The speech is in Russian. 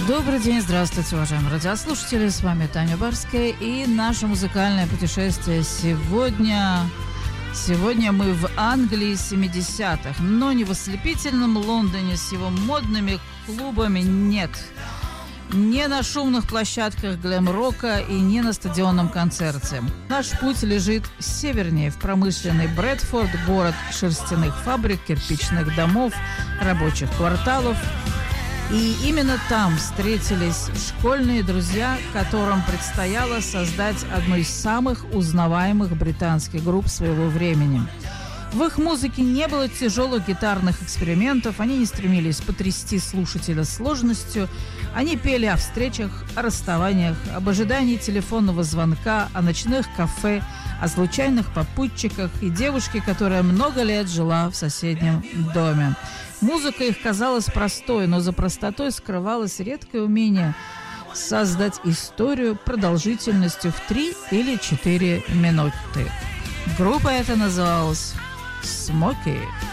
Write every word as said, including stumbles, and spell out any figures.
Добрый день, здравствуйте, уважаемые радиослушатели. С вами Таня Барская и наше музыкальное путешествие сегодня. Сегодня мы в Англии семидесятых, но не в ослепительном Лондоне с его модными клубами, нет. Не на шумных площадках глэм-рока и не на стадионном концерте. Наш путь лежит севернее, в промышленный Брэдфорд, город шерстяных фабрик, кирпичных домов, рабочих кварталов. И именно там встретились школьные друзья, которым предстояло создать одну из самых узнаваемых британских групп своего времени. В их музыке не было тяжелых гитарных экспериментов, они не стремились потрясти слушателя сложностью, они пели о встречах, о расставаниях, об ожидании телефонного звонка, о ночных кафе, о случайных попутчиках и девушке, которая много лет жила в соседнем доме. Музыка их казалась простой, но за простотой скрывалось редкое умение создать историю продолжительностью в три или четыре минуты. Группа эта называлась «Смоки».